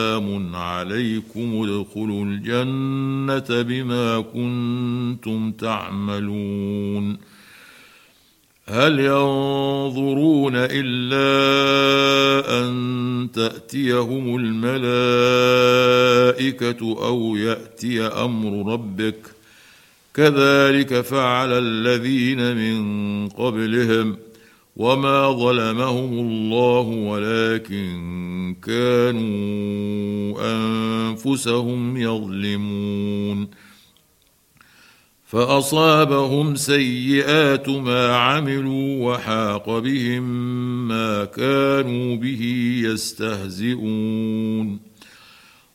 سلام عليكم ادخلوا الجنة بما كنتم تعملون هل ينظرون إلا أن تأتيهم الملائكة أو يأتي أمر ربك كذلك فعل الذين من قبلهم وما ظلمهم الله ولكن كانوا أنفسهم يظلمون فأصابهم سيئات ما عملوا وحاق بهم ما كانوا به يستهزئون